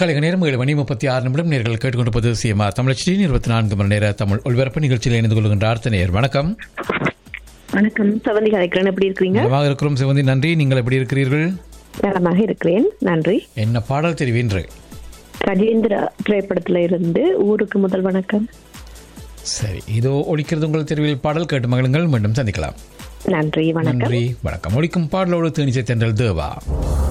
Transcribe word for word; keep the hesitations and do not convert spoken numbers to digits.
கலைக நேரம் ஏழு மணி முப்பத்தி ஆறு நிமிடம் நேர்கள் கேட்டுக்கொண்டிருப்பது சிஎம்ஆ தமிழச்சி இருபத்தி நான்கு மணி நேர தமிழ் ஒளிபரப்பு நிகழ்ச்சியில் இணைந்து கொள்கின்ற அடுத்த நேர். வணக்கம். வணக்கம், செவந்தி கலைக்கிறேன். எப்படி இருக்கிறீங்க? நலமாக இருக்கிறோம் செவந்தி, நன்றி. நீங்கள் எப்படி இருக்கிறீர்கள்? நலமாக இருக்கிறேன், நன்றி. என்ன பாடல் தெரிவின்று? கஜேந்திரா திரைப்படத்துல இருந்து ஊருக்கு முதல் வணக்கம். சரி, இதோ ஒழிக்கிறது உங்கள் தெருவில் பாடல் கேட்டு மகளுங்கள். மீண்டும் சந்திக்கலாம். நன்றி, வணக்கம். நன்றி, வணக்கம். ஒழிக்கும் பாடலோடு தேனிசை தென்றல் தேவா.